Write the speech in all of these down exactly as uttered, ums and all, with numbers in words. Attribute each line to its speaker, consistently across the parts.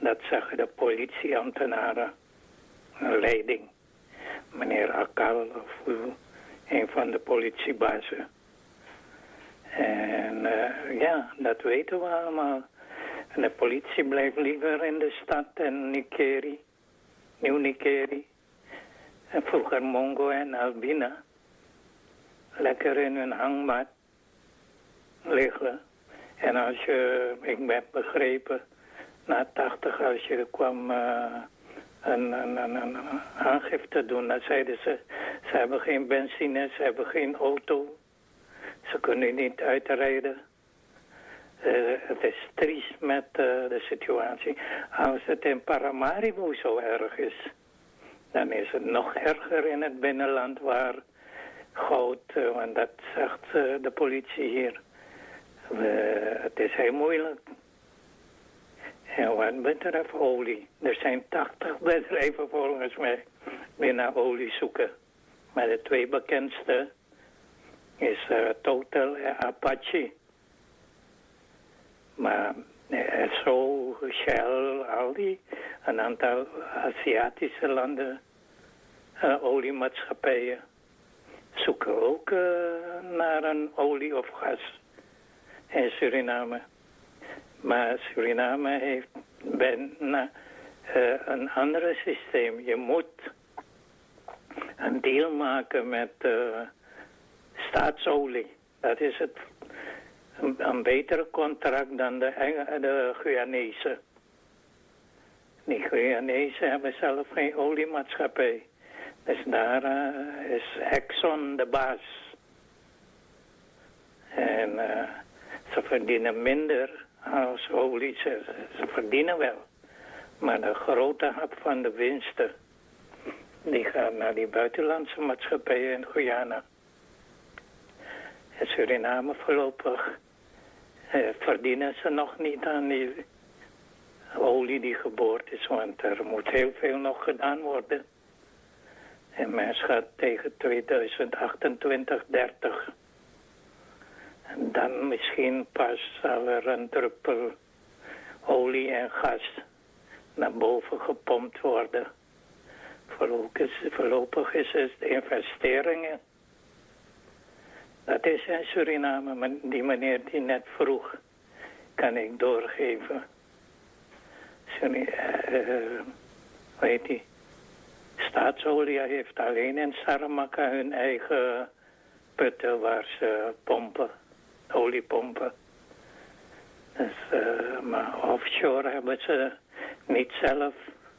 Speaker 1: Dat zeggen de politieambtenaren, een leiding. Meneer Akal of een van de politiebazen. En uh, ja, dat weten we allemaal. En de politie blijft liever in de stad en Nikeri, Nieuw Nikeri. En vroeger Mongo en Albina. Lekker in hun hangmat liggen. En als je, ik heb begrepen, na tachtig als je kwam uh, een, een, een, een aangifte doen, dan zeiden ze, ze hebben geen benzine, ze hebben geen auto. Ze kunnen niet uitrijden. Uh, het is triest met uh, de situatie. Als het in Paramaribo zo erg is, dan is het nog erger in het binnenland waar goud, uh, want dat zegt uh, de politie hier. Uh, het is heel moeilijk. En wat betreft olie, er zijn tachtig bedrijven volgens mij die naar olie zoeken. Maar de twee bekendste is uh, Total en Apache. Maar uh, Esso, Shell, al die, een aantal Aziatische landen, uh, oliemaatschappijen, zoeken ook uh, naar een olie of gas in Suriname. Maar Suriname heeft bijna uh, een ander systeem. Je moet een deal maken met uh, staatsolie. Dat is het, een, een betere contract dan de, de Guyanese. Die Guyanese hebben zelf geen oliemaatschappij. Dus daar uh, is Exxon de baas. En uh, ze verdienen minder als olie. Ze, ze verdienen wel. Maar de grote hap van de winsten, die gaat naar die buitenlandse maatschappijen in Guyana. In Suriname voorlopig eh, verdienen ze nog niet aan die olie die geboord is. Want er moet heel veel nog gedaan worden. En men gaat tegen tweeduizend achtentwintig, dertig. En dan misschien pas zal er een druppel olie en gas naar boven gepompt worden. Voorlopig is, voorlopig is het de investeringen. Dat is in Suriname, maar die meneer die net vroeg, kan ik doorgeven. Sorry, uh, weet je, Staatsolie heeft alleen in Saramaka hun eigen putten waar ze pompen, olie pompen. Dus, uh, maar offshore hebben ze niet zelf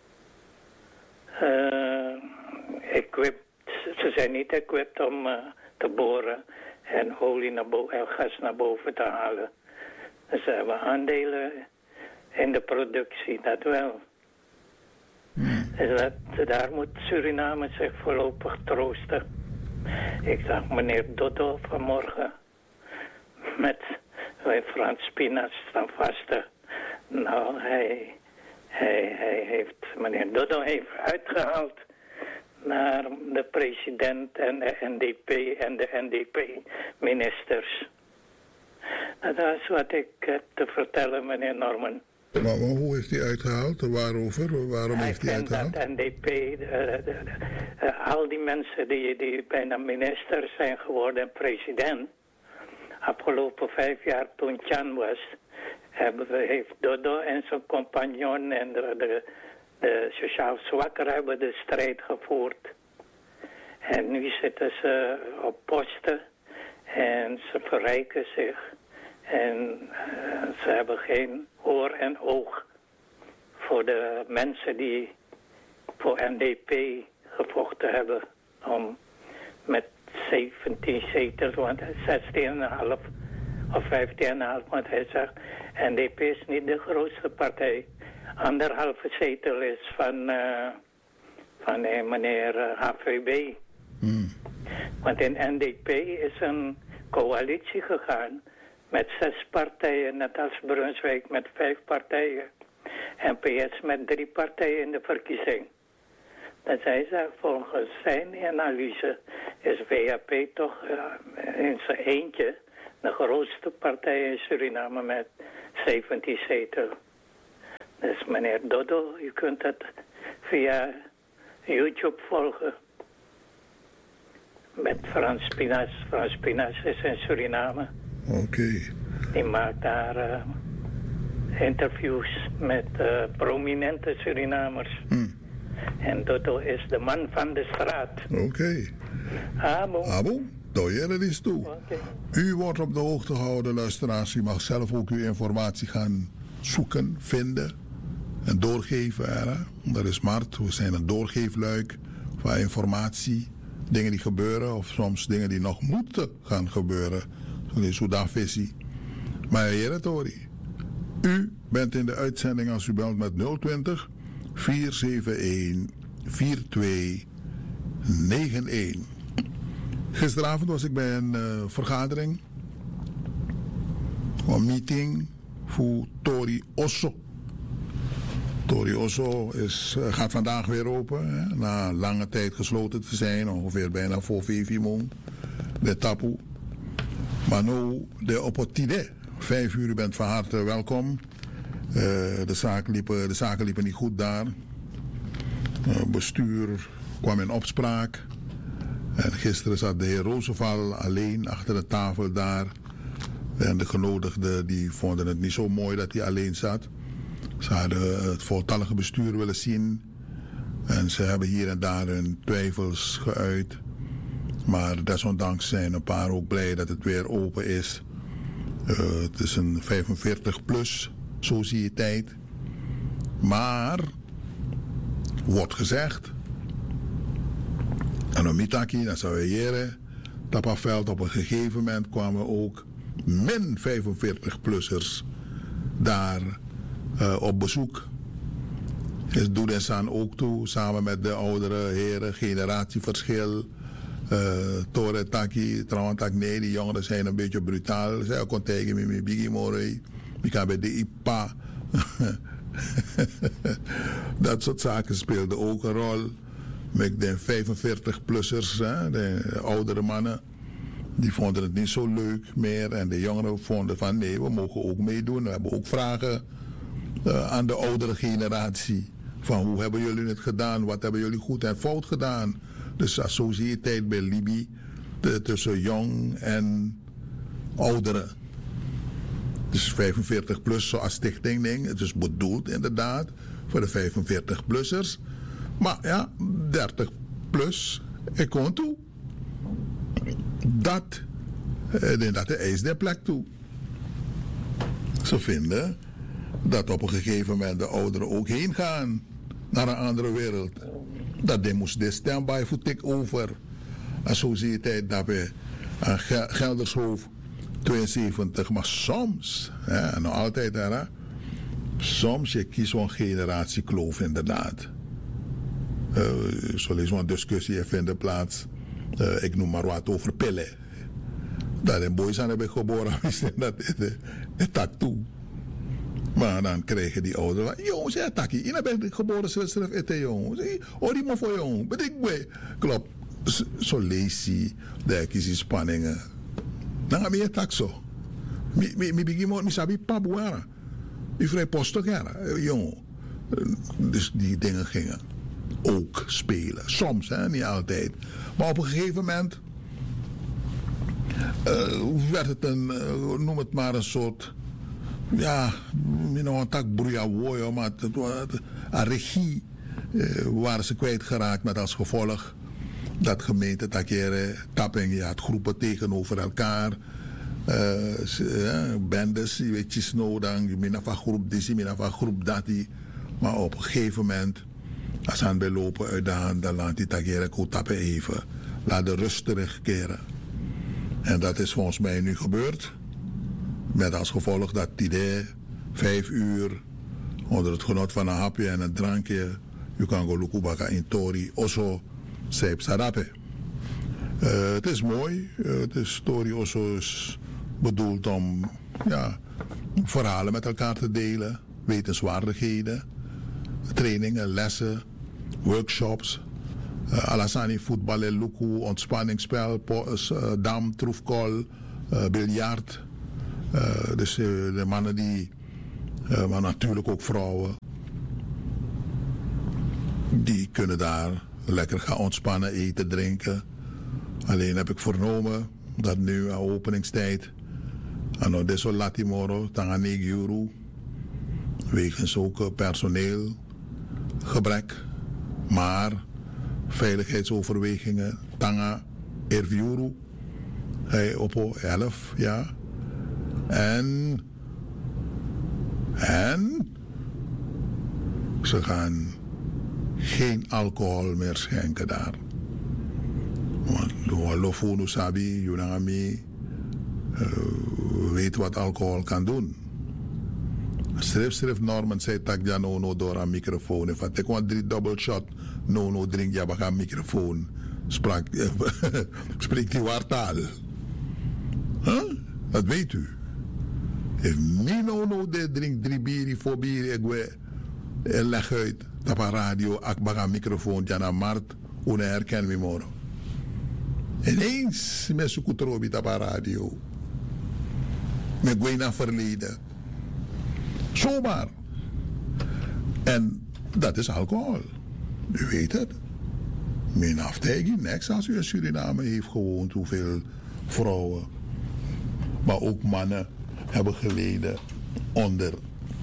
Speaker 1: uh, equipped. Ze zijn niet equipped om uh, te boren en olie naar bo- en gas naar boven te halen. Dus ze hebben aandelen in de productie, dat wel. Dus dat, daar moet Suriname zich voorlopig troosten. Ik zag meneer Dodo vanmorgen met Frans Spinas staan vasten. Nou, hij, hij, hij heeft, meneer Dodo heeft uitgehaald naar de president en de N D P en de N D P-ministers. Dat is wat ik heb te vertellen, meneer Norman.
Speaker 2: Maar, maar hoe heeft hij uitgehaald? Waarover? Waarom
Speaker 1: Hij
Speaker 2: heeft hij uitgehaald?
Speaker 1: Dat N D P, de, de, de, de, al die mensen die, die bijna minister zijn geworden, president. Afgelopen vijf jaar toen Chan was, hebben we, heeft Dodo en zijn compagnon en de, de, de sociaal zwakkeren hebben de strijd gevoerd. En nu zitten ze op posten en ze verrijken zich. En uh, ze hebben geen oor en oog voor de mensen die voor N D P gevochten hebben om met zeventien zetels, want zestien komma vijf of vijftien komma vijf, want hij zegt N D P is niet de grootste partij. Anderhalve zetel is van, uh, van uh, meneer uh, H V B. Hmm. Want in N D P is een coalitie gegaan met zes partijen, net als Brunswijk met vijf partijen. En P S met drie partijen in de verkiezing. Dat hij zegt, volgens zijn analyse is V A P toch uh, in zijn eentje de grootste partij in Suriname met zeventien zetels. Dus meneer Dodo. U kunt het via YouTube volgen. Met Frans Pinas. Frans Pinas is in Suriname.
Speaker 2: Oké. Okay.
Speaker 1: Die maakt daar uh, interviews met uh, prominente Surinamers.
Speaker 2: Hmm.
Speaker 1: En Dodo is de man van de straat.
Speaker 2: Oké. Okay.
Speaker 1: Abo.
Speaker 2: Abo, doe je er eens toe.
Speaker 1: Okay.
Speaker 2: U wordt op de hoogte gehouden, luisteraars. U mag zelf ook uw informatie gaan zoeken, vinden en doorgeven. Hè? Dat is smart. We zijn een doorgeefluik van informatie. Dingen die gebeuren of soms dingen die nog moeten gaan gebeuren. Zo is hoe daar visie. Maar heren, Tori, u bent in de uitzending als u belt met nul twintig, vier zeven een, vier twee negen een. Gisteravond was ik bij een uh, vergadering, een meeting voor Tori Osso. Tori Osso is, uh, gaat vandaag weer open, hè, na lange tijd gesloten te zijn, ongeveer bijna voor vijf maanden, de tapu. Maar nu, de opportuniteit, vijf uur, u bent van harte welkom. Uh, de, zaken liepen, de zaken liepen niet goed daar. Uh, bestuur kwam in opspraak. En gisteren zat de heer Roosevelt alleen achter de tafel daar. En de genodigden die vonden het niet zo mooi dat hij alleen zat. Ze hadden het voltallige bestuur willen zien. En ze hebben hier en daar hun twijfels geuit. Maar desondanks zijn een paar ook blij dat het weer open is. Uh, het is een vijfenveertig plus sociëteit. Maar, wordt gezegd, en om Mitaki, dat zou je jaren, Tapaveld, op een gegeven moment kwamen ook min vijfenveertig-plussers daar uh, op bezoek. Dus doet en staan ook toe, samen met de oudere heren, generatieverschil. Uh, Tore Taki, trouwens, nee, die jongeren zijn een beetje brutaal. Zij kon tegen me, me bigi morei, ik kan bij de I P A. Dat soort zaken speelden ook een rol. Met de vijfenveertig-plussers, de oudere mannen, die vonden het niet zo leuk meer. En de jongeren vonden van nee, we mogen ook meedoen. We hebben ook vragen uh, aan de oudere generatie. Van hoe hebben jullie het gedaan? Wat hebben jullie goed en fout gedaan? Dus associëteit bij Libi tussen jong en ouderen. Dus vijfenveertig plus zoals stichting ding. Het is bedoeld inderdaad voor de vijfenveertig-plussers. Maar ja, dertig plus, ik kom toe. Dat, dat de eis de plek toe. Ze vinden dat op een gegeven moment de ouderen ook heen gaan naar een andere wereld. Dat die moest de standby voor tik over. En zo zie je tijd dat we aan Geldershoofd tweeënzeventig, maar soms, hè, en nog altijd hè, soms je kiest zo'n generatiekloof inderdaad. Uh, zo is zo'n discussie vinden plaats. Uh, ik noem maar wat over pillen. Dat een boys aan hebben geboren, dat is de, de tak toe. Maar dan krijgen die ouderen, jongens, ja, takkie, je bent geboren, Zwitserland, eten, jongens. Oh, die man voor jongen, ben ik bij. Klopt, zo lees je, daar kies je spanningen. Dan ga je tak zo. Ik begin met sabi pabuara. Ik vrij postig, ja, jongen. Dus die dingen gingen ook spelen. Soms, hè, niet altijd. Maar op een gegeven moment uh, werd het een, uh, noem het maar een soort, ja, een tak broeia, maar het was een regie uh, waren ze kwijtgeraakt met als gevolg dat gemeente takere tapping, je had groepen tegenover elkaar. Uh, uh, bendes, je weet je snow dan, je bent van groep dit, je bent van groep dat. Maar op een gegeven moment, als aan bij lopen uit de hand, dan laat die takere ko tappen even. Laat de rust terugkeren. En dat is volgens mij nu gebeurd. Met als gevolg dat die de vijf uur onder het genot van een hapje en een drankje, je kan go lukubaka in Tori Osso Seip Sadape. Uh, het is mooi. Uh, het is Tori Osso is bedoeld om ja, verhalen met elkaar te delen, wetenswaardigheden, trainingen, lessen, workshops, uh, Alassani voetbal en luku, ontspanningsspel, pos, uh, dam, troefkol, uh, biljart. Uh, dus uh, de mannen die, uh, maar natuurlijk ook vrouwen, Die kunnen daar lekker gaan ontspannen, eten, drinken. Alleen heb ik vernomen dat nu aan openingstijd, aan deze Latimoro, Tanganik Juru, wegens ook personeelgebrek, maar veiligheidsoverwegingen, Tanga Erviuru, hij op elf, ja. En, en ze gaan geen alcohol meer schenken daar. Want Lofunu Sabi, Yunangami, uh, weet wat alcohol kan doen. Schrijf, schrijf Norman zei tak ja no no door een microfoon. Van ik want drie double shot, no no drink ja baka microfoon. Sprak, spreekt die waartaal. Huh? Dat weet u. If me no no de drink drie bier, voor bier, ik we leg uit. Tapa radio, ak baka microfoon, jana mart, une herken mi moro. Ineens met sukutrobi tapa radio. Met gwena verleden. Zomaar. En dat is alcohol. U weet het. Mijn aftijging, niks als u in Suriname heeft gewoond, hoeveel vrouwen, maar ook mannen hebben geleden onder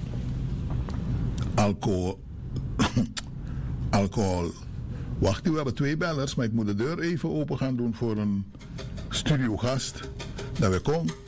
Speaker 2: alcohol. alcohol. Wacht, we hebben twee bellers, maar ik moet de deur even open gaan doen voor een studiogast. Dat we komen.